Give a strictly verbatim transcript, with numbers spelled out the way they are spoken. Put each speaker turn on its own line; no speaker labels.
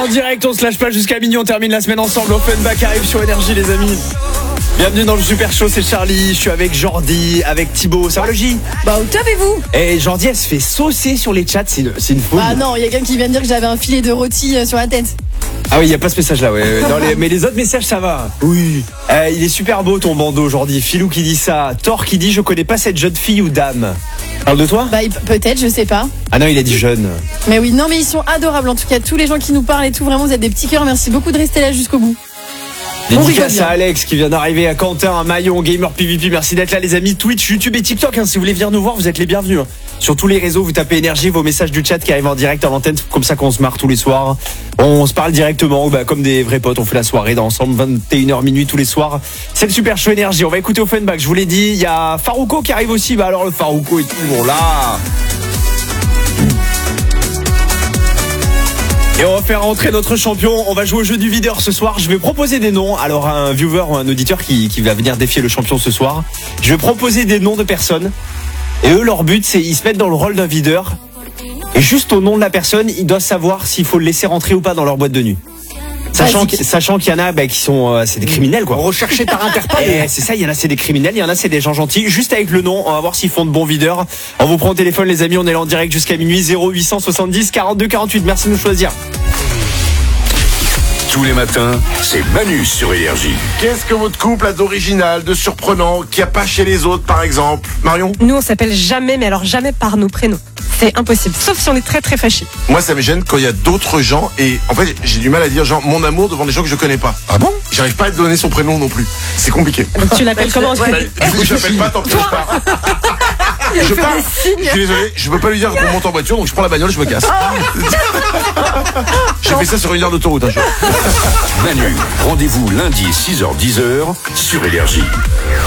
direct, on se lâche pas jusqu'à minuit, on termine la semaine ensemble. Offenbach arrive sur Énergie, les amis. Bienvenue dans le Super Show, c'est Charlie. Je suis avec Jordi, avec Thibaut. Ça va le J?
Bah au top, et vous?
Et Jordi, elle se fait saucer sur les chats, c'est une, c'est une folie.
Ah non, il y a quelqu'un qui vient de dire que j'avais un filet de rôti euh, sur la tête.
Ah oui, il n'y a pas ce message-là, ouais. Dans les, mais les autres messages, ça va. Oui. Euh, il est super beau ton bandeau aujourd'hui. Philou qui dit ça. Thor qui dit je connais pas cette jeune fille ou dame. Parle de toi?
Bah il- peut-être, je sais pas.
Ah non, il a dit jeune.
Mais oui, non mais ils sont adorables en tout cas. Tous les gens qui nous parlent et tout, vraiment vous êtes des petits cœurs. Merci beaucoup de rester là jusqu'au bout. On rigole
Dédicace
bien.
à Alex qui vient d'arriver, à Quentin, à Maillon, Gamer P V P. Merci d'être là, les amis. Twitch, YouTube et TikTok. Hein, si vous voulez venir nous voir, vous êtes les bienvenus. Hein. Sur tous les réseaux, vous tapez Énergie, vos messages du chat qui arrivent en direct à l'antenne. C'est comme ça qu'on se marre tous les soirs. On se parle directement, bah, comme des vrais potes. On fait la soirée dans ensemble, vingt et une heures minuit tous les soirs. C'est le Super Show Énergie. On va écouter Offenbach. Je vous l'ai dit, il y a Farouko qui arrive aussi. Bah alors le Farouko est toujours là. Et on va faire rentrer notre champion. On va jouer au jeu du videur ce soir. Je vais proposer des noms. Alors un viewer ou un auditeur qui, qui va venir défier le champion ce soir. Je vais proposer des noms de personnes. Et eux, leur but, c'est ils se mettent dans le rôle d'un videur. Et juste au nom de la personne, ils doivent savoir s'il faut le laisser rentrer ou pas dans leur boîte de nuit. Sachant,
Vas-y.
que- sachant qu'il y en a bah, qui sont, euh, c'est des criminels quoi.
Recherché par Interpol.
Et c'est ça, il y en a c'est des criminels, il y en a c'est des gens gentils. Juste avec le nom, on va voir s'ils font de bons videurs. On vous prend au téléphone les amis, on est là en direct jusqu'à minuit. Zéro huit cent soixante-dix quarante-deux quarante-huit. Merci de nous choisir.
Tous les matins, c'est Manu sur Énergie.
Qu'est-ce que votre couple a d'original, de surprenant, qu'il n'y a pas chez les autres, par exemple? Marion?
Nous, on s'appelle jamais, mais alors jamais par nos prénoms. C'est impossible, sauf si on est très très fâchés.
Moi, ça me gêne quand il y a d'autres gens et en fait, j'ai du mal à dire genre mon amour devant des gens que je connais pas.
Ah bon?
J'arrive pas à te donner son prénom non plus. C'est compliqué.
Donc tu l'appelles comment?
Bah, du coup, je l'appelle pas tant que je pars. Je pars. Je suis désolé, je peux pas lui dire qu'on monte en voiture, donc je prends la bagnole, je me casse. J'ai fait ça sur une heure d'autoroute un jour.
Manu, rendez-vous lundi six heures dix sur Énergie.